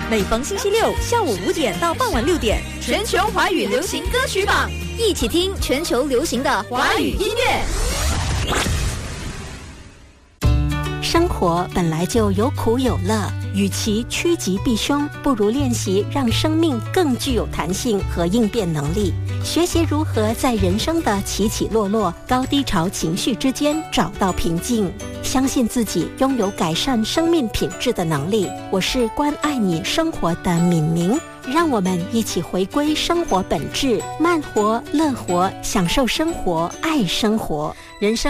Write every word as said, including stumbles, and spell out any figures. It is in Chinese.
每逢星期六下午五点到傍晚六点，全球华语流行歌曲榜，一起听全球流行的华语音乐。 生活本来就有苦有乐，与其趋吉避凶，不如练习让生命更具有弹性和应变能力，学习如何在人生的起起落落、高低潮情绪之间找到平静，相信自己拥有改善生命品质的能力。我是关爱你生活的敏明，让我们一起回归生活本质，慢活乐活，享受生活，爱生活。人生